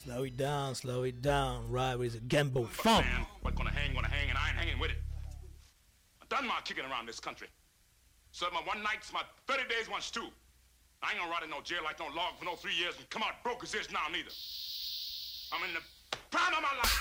Slow it down. Ride with a Gambo funk. Man, what's gonna hang, and I ain't hanging with it. I done my kicking around this country. Served my one night, my 30 days, one stew. I ain't gonna rot in no jail like no log for no 3 years and come out broke as this now neither. I'm in the prime of my life.